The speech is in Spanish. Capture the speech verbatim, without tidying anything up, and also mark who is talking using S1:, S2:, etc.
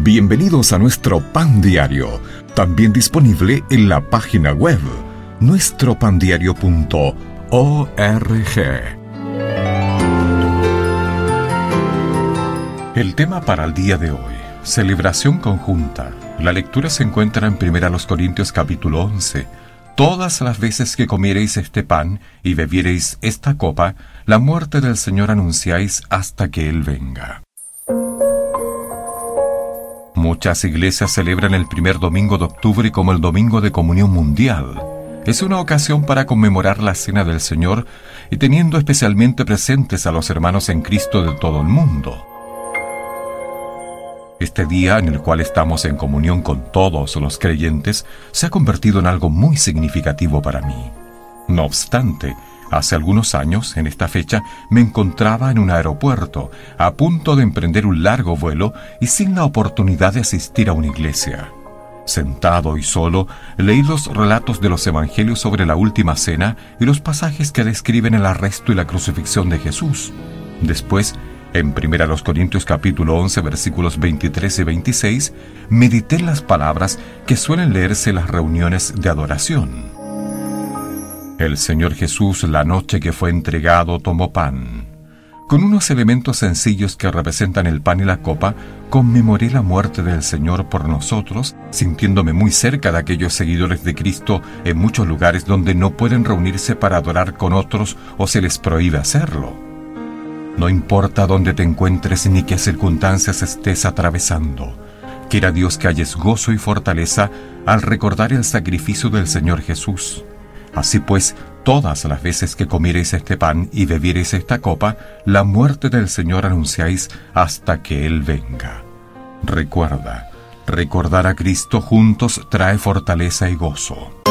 S1: Bienvenidos a nuestro Pan Diario, también disponible en la página web nuestro pan diario punto org. El tema para el día de hoy: celebración conjunta. La lectura se encuentra en primera Corintios capítulo once. Todas las veces que comiereis este pan y bebiereis esta copa, la muerte del Señor anunciáis hasta que Él venga. Muchas iglesias celebran el primer domingo de octubre como el Domingo de Comunión Mundial. Es una ocasión para conmemorar la Cena del Señor y teniendo especialmente presentes a los hermanos en Cristo de todo el mundo. Este día, en el cual estamos en comunión con todos los creyentes, se ha convertido en algo muy significativo para mí. No obstante, hace algunos años, en esta fecha, me encontraba en un aeropuerto, a punto de emprender un largo vuelo y sin la oportunidad de asistir a una iglesia. Sentado y solo, leí los relatos de los evangelios sobre la última cena y los pasajes que describen el arresto y la crucifixión de Jesús. Después, en primera Corintios capítulo once, versículos veintitrés y veintiséis, medité en las palabras que suelen leerse en las reuniones de adoración. El Señor Jesús, la noche que fue entregado, tomó pan. Con unos elementos sencillos que representan el pan y la copa, conmemoré la muerte del Señor por nosotros, sintiéndome muy cerca de aquellos seguidores de Cristo en muchos lugares donde no pueden reunirse para adorar con otros o se les prohíbe hacerlo. No importa dónde te encuentres ni qué circunstancias estés atravesando, quiera Dios que halles gozo y fortaleza al recordar el sacrificio del Señor Jesús. Así pues, todas las veces que comiereis este pan y bebiereis esta copa, la muerte del Señor anunciáis hasta que Él venga. Recuerda, recordar a Cristo juntos trae fortaleza y gozo.